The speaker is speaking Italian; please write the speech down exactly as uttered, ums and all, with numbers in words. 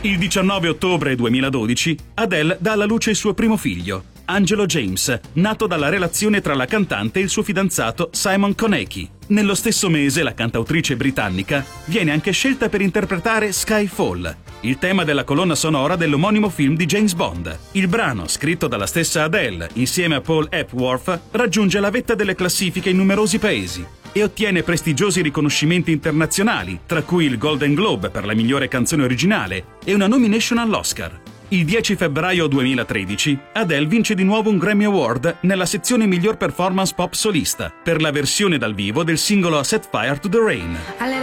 Il diciannove ottobre duemiladodici, Adele dà alla luce il suo primo figlio, Angelo James, nato dalla relazione tra la cantante e il suo fidanzato Simon Konecki. Nello stesso mese la cantautrice britannica viene anche scelta per interpretare Skyfall, il tema della colonna sonora dell'omonimo film di James Bond. Il brano, scritto dalla stessa Adele insieme a Paul Epworth, raggiunge la vetta delle classifiche in numerosi paesi e ottiene prestigiosi riconoscimenti internazionali, tra cui il Golden Globe per la migliore canzone originale e una nomination all'Oscar. Il dieci febbraio duemilatredici, Adele vince di nuovo un Grammy Award nella sezione miglior performance pop solista per la versione dal vivo del singolo Set Fire to the Rain.